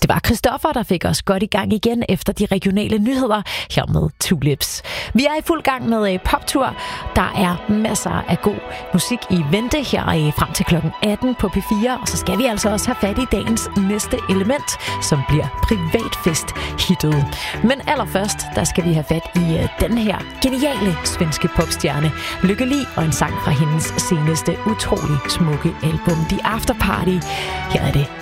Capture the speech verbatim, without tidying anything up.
Det var Christoffer, der fik os godt i gang igen efter de regionale nyheder her med Tulips. Vi er i fuld gang med poptur. Der er masser af god musik i vente her frem til klokken atten på P fire. Og så skal vi altså også have fat i dagens næste element, som bliver privatfest-hittet. Men allerførst, der skal vi have fat i den her geniale svenske popstjerne Lykke Li og en sang fra hendes seneste utrolig smukke album The After Party. Her er det